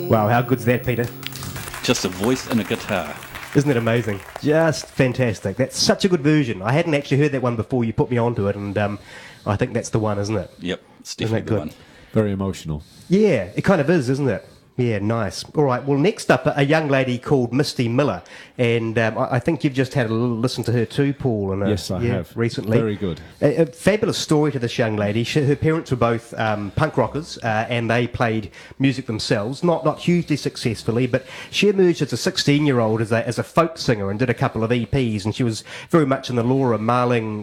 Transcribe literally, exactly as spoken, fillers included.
Wow, how good's that, Peter? Just a voice and a guitar. Isn't it amazing? Just fantastic. That's such a good version. I hadn't actually heard that one before you put me onto it, and um, I think that's the one, isn't it? Yep, it's Isn't definitely that the good? one. Very emotional. Yeah, it kind of is, isn't it? Yeah, nice. All right, well, next up, a young lady called Misty Miller, and um, I I think you've just had a little listen to her too, Paul. And, uh, Yes, I yeah, have. recently. Very good. A, a fabulous story to this young lady. She, her parents were both um, punk rockers, uh, and they played music themselves, not not hugely successfully, but she emerged as a sixteen-year-old as a, as a folk singer and did a couple of E Ps, and she was very much in the Laura Marling